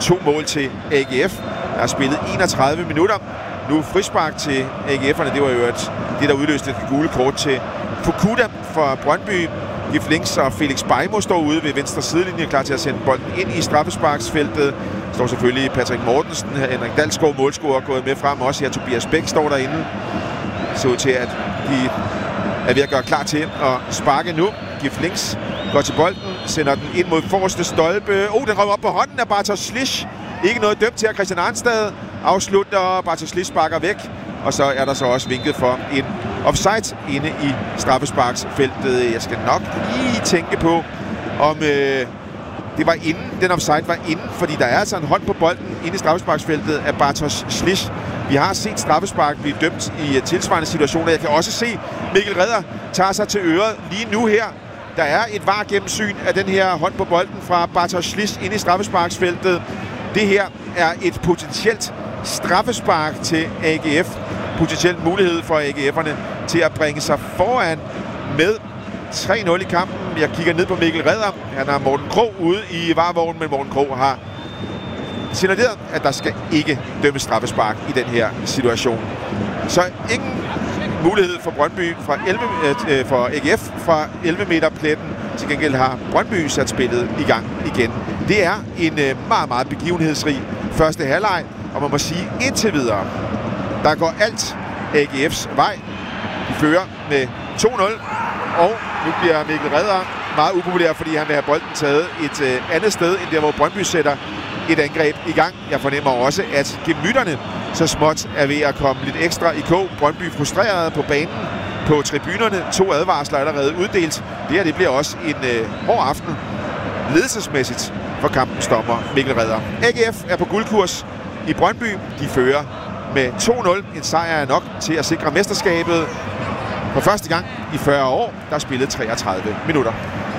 2 mål til AGF. Der er spillet 31 minutter. Nu frispark til AGF'erne. Det var jo det, der udløste det gule kort til Fukuda for Brøndby. Gif Links og Felix Beimo står ude ved venstre sidelinje, klar til at sende bolden ind i straffesparksfeltet. Står selvfølgelig Patrick Mortensen, Henrik Dalsgaard, målscorer, gået med frem. Også her Tobias Bæk står derinde. Det ser ud til, at de er ved at gøre klar til at sparke nu. Gif Links går til bolden, sender den ind mod forreste stolpe. Den røver op på hånden af Bartosz Slisz. Ikke noget dømt til, at Christian Arnstad afslutter. Bartosz Slisz sparker væk. Og så er der så også vinket for en offside inde i straffesparksfeltet. Jeg skal nok lige tænke på, om det var inden, den offside var inden, fordi der er altså en hånd på bolden inde i straffesparksfeltet af Bartosz Slisz. Vi har set straffespark blive dømt i tilsvarende situationer. Jeg kan også se, Mikkel Redder tager sig til øret lige nu her. Der er et VAR-gennemsyn af den her hånd på bolden fra Bartosz Slisz inde i straffesparksfeltet. Det her er et potentielt straffespark til AGF. Potentielt mulighed for AGF'erne til at bringe sig foran med 3-0 i kampen. Jeg kigger ned på Mikkel Redder. Han har Morten Krog ude i VAR-vognen, men Morten Krog har signaleret, at der skal ikke dømmes straffespark i den her situation. Så ingen mulighed for Brøndby for AGF fra 11 meter pletten. Til gengæld har Brøndby sat spillet i gang igen. Det er en meget, meget begivenhedsrig første halvleg, og man må sige indtil videre, der går alt AGF's vej. De fører med 2-0, og nu bliver Mikkel Redder meget upopulær, fordi han vil have bolden taget et andet sted, end der, hvor Brøndby sætter et angreb i gang. Jeg fornemmer også, at gemytterne så småt er ved at komme lidt ekstra i kog. Brøndby frustreret på banen, på tribunerne. 2 advarsler allerede uddelt. Det her det bliver også en hård aften ledelsesmæssigt for kampens dommer Mikkel Redder. AGF er på guldkurs i Brøndby. De fører med 2-0. En sejr er nok til at sikre mesterskabet. For første gang i 40 år, der er spillet 33 minutter.